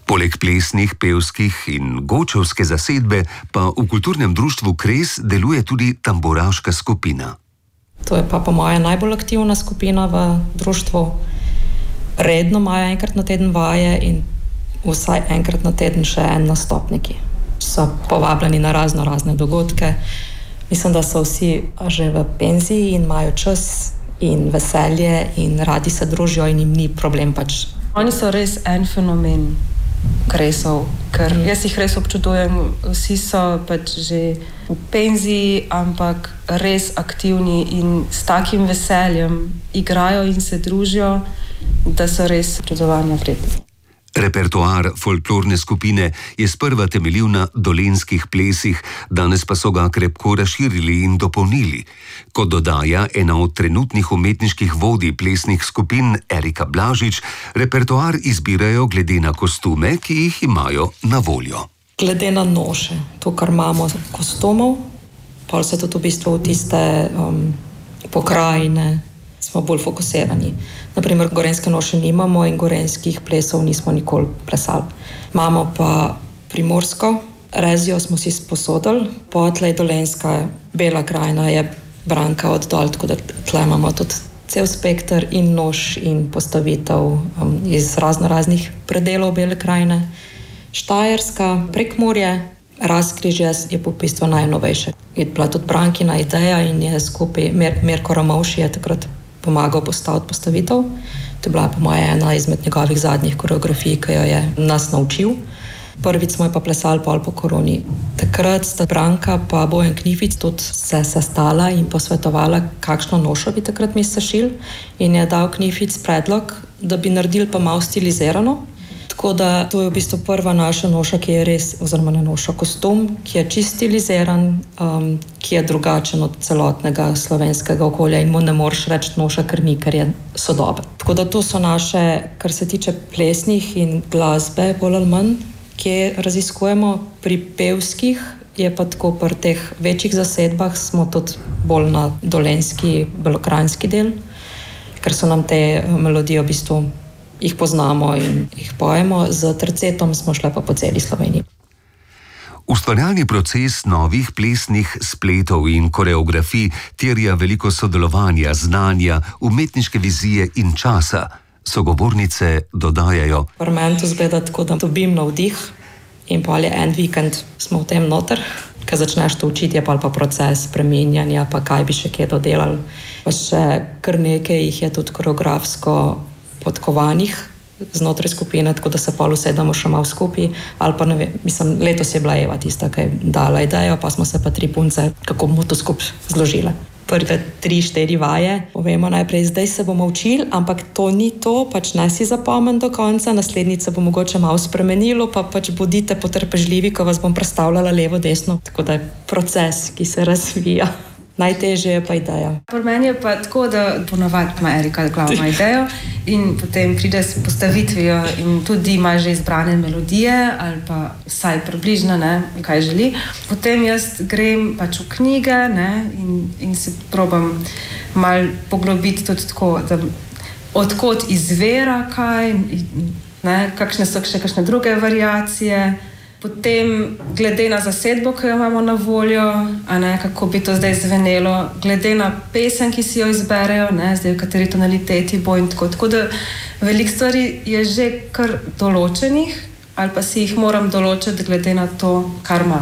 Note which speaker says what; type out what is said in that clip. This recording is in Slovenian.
Speaker 1: Poleg plesnih, pevskih in gočevske zasedbe pa v kulturnem društvu Kres deluje tudi tamburaška skupina.
Speaker 2: To je pa po moje najbolj aktivna skupina v društvu. Redno imajo enkrat na teden vaje in vsaj enkrat na teden še en nastopniki. So povabljeni na razne dogodke. Mislim, da so vsi že v penziji in imajo čas in veselje in radi se družijo in jim ni problem pač.
Speaker 3: Oni so res en fenomen Kresov, ker jaz jih res občudujem. Vsi so pač že v penziji, ampak res aktivni in s takim veseljem igrajo in se družijo, da so res občudovanja vredni.
Speaker 1: Repertoar folklorne skupine je sprva temeljil na dolenjskih plesih, danes pa so ga krepko razširili in dopolnili. Kot dodaja ena od trenutnih umetniških vodij plesnih skupin Erika Blažič, repertoar izbirajo glede na kostume, ki jih imajo na voljo.
Speaker 2: Glede na noše, to, kar imamo kostumov, pa se tudi v bistvu v tiste pokrajine smo bolj fokusirani. Naprimer, gorenjske noše nimamo in gorenjskih plesov nismo nikoli plesali. Imamo pa primorsko, rezijo smo si sposodili, potlej dolenjska, Bela krajina je Branka od dol, tako da tle imamo tudi cel spekter in noš in postavitev iz raznih predelov Bele krajine. Štajerska, Prekmurje, Razkrižje je po bistvu najnovejše. Je bila tudi Brankina ideja in je skupaj Mirko Ramovši je takrat pomagal postaviti postavitev. To je bila po moje ena izmed njegovih zadnjih koreografij, ki jo je nas naučil. Prvič smo jo pa plesali pol po koroni. Takrat sta Branka pa Bojan Knific tudi se sestala in posvetovala, kakšno nošo bi takrat mi sešili. In je dal Knific predlog, da bi naredili pa malo stilizirano. Tako da to je v bistvu prva naša noša, ki je res, oziroma ne noša, kostum, ki je čist stiliziran, ki je drugačen od celotnega slovenskega okolja in mu ne moreš reči noša, ker ni, ker je sodoben. Tako da to so naše, kar se tiče plesnih in glasbe, bolj ali manj, kje raziskujemo. Pri pevskih je pa tako, pri teh večjih zasedbah smo tudi bolj na dolenjski, belokranjski del, ker so nam te melodije v bistvu jih poznamo in jih pojemo. Z tercetom smo šli pa po celi Sloveniji.
Speaker 1: Ustvarjalni proces novih plesnih spletov in koreografij terja veliko sodelovanja, znanja, umetniške vizije in časa. Sogovornice dodajajo:
Speaker 2: Pri meni to zgleda tako, da dobim navdih in pol je en vikend smo v tem noter, ko začneš to učiti, je pa proces spreminjanja, pa kaj bi še kje dodelali. Pa še kar nekaj jih je tudi koreografsko podkovanih znotraj skupine, tako da se pol usedamo še malo skupaj. Ali pa ne vem, mislim, letos je bila Eva tista, ki je dala idejo, pa smo se pa 3 punce, kako bomo to skupaj zložile. Prve 3-4 vaje povemo najprej, zdaj se bomo učili, ampak to ni to, pač ne si zapomnim do konca, naslednjič se bo mogoče malo spremenilo, pa pač bodite potrpežljivi, ko vas bom predstavljala levo, desno. Tako da je proces, ki se razvija. Najtežje je pa ideja.
Speaker 3: Pri meni je pa tako, da ponavadi ima Erika glavno idejo in potem pride s postavitvijo in tudi ima že izbrane melodije ali pa vsaj približno, kaj želi. Potem jaz grem pač v knjige in se probam malo poglobiti tudi tako, da odkot izvira kaj, kakšne so še kakšne druge variacije. Potem glede na zasedbo, ki jo imamo na voljo, kako bi to zdaj zvenelo, glede na pesem, ki si jo izberejo, zdaj v kateri tonaliteti bo in tako. Tako da veliko stvari je že kar določenih, ali pa si jih moram določiti glede na to, kar imam.